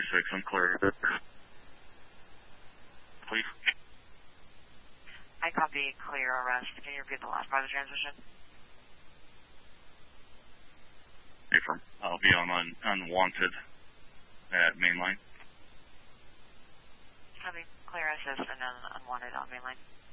I'm clear. Please. I copy clear arrest. Can you repeat the last part of the transmission? Affirm. I'll be on unwanted at mainline. Copy clear assist and then unwanted on mainline.